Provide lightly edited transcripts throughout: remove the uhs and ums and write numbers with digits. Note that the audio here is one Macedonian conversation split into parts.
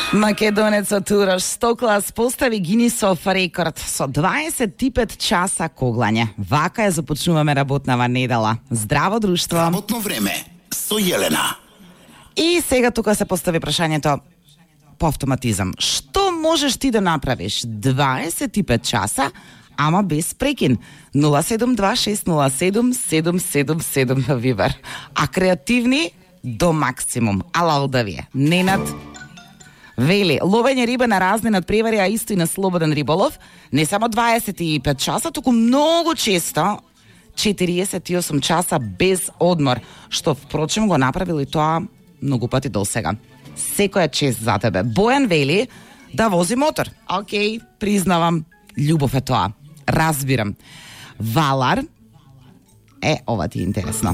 Македонецот Урош Стоклас постави Гинисов рекорд со 25 часа коглање. Вака ја започнуваме работнава недела. Здраво друштво. Работно време со Јелена. И сега тука се постави прашањето по автоматизам. Што можеш ти да направиш 25 часа, ама без прекин? 072-607-777 на Вибер. А креативни до максимум. Алал да ви е. Ненад вели, ловење риба на разни надпревари, а исто и на слободен риболов, не само 25 часа, туку многу често 48 часа без одмор, што впрочем го направил и тоа многу пати до сега. Секоја чест за тебе. Бојан вели да вози мотор. Океј, признавам, љубов е тоа. Разбирам. Валар, ова ти е интересно.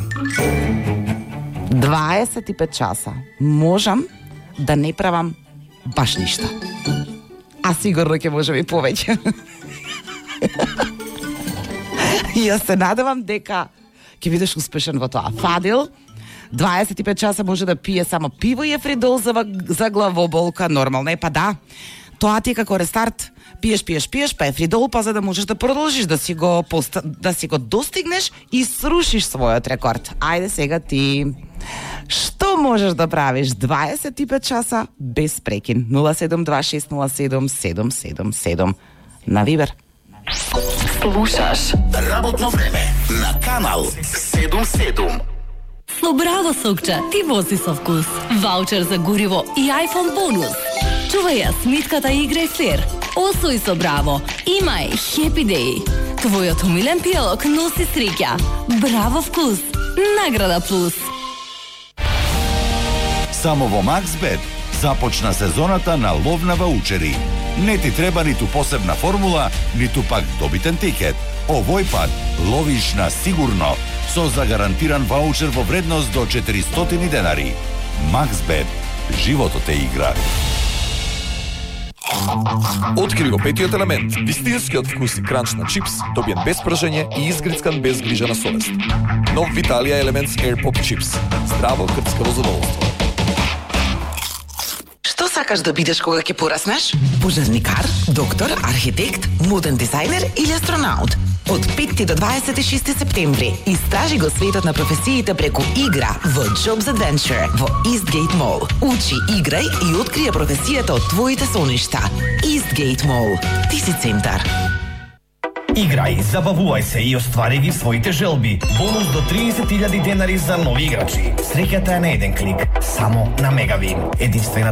25 часа можам да не правам баш ништо. А сигурно ќе можеме и повеќе. Јас се надевам дека ќе бидеш успешен во тоа. Фадил, 25 часа може да пие само пиво и ефридол за главоболка. Нормално е, па да. Тоа ти е како рестарт. Пиеш, па ефридол, па за да можеш да продолжиш да си го достигнеш и срушиш својот рекорд. Ајде сега ти. Што можеш да правиш 25 часа без прекин? 072-607-777 на Вибер. Слушаш Работно време на Канал 77. Со Браво Сокча ти вози со вкус. Ваучер за гориво и iPhone бонус. Чувај ја смитката и играј флер. Освој со Браво. Имај Happy Day. Твојот умилен пијалок носи среќа. Браво вкус. Награда плюс. Само во Максбет започна сезоната на лов на ваучери. Не ти треба ниту посебна формула, ниту пак добитен тикет. Овој пат ловиш на сигурно со загарантиран ваучер во вредност до 400 денари. Максбет. Животот е игра. Откри го петиот елемент, вистинскиот вкус и кранч на чипс, добиен без пражење и изгрицкан без грижа на совест. Нов Виталија Елементс Air Pop Chips. Здраво крцкаво задоволство. Што сакаш да бидеш кога ќе пораснеш? Пожарникар, доктор, архитект, моден дизајнер или астронаут? Од 5 до 26 септември истражи го светот на професиите преку игра во Jobs Adventure во Eastgate Mall. Учи, играј и открија професијата од твоите соништа. Eastgate Mall. Ти си центар. Играј, забавувај се и оствари ги своите желби. Бонус до 30.000 денари за нови играчи. Среќата е на еден клик, само на Мегавин. Единствена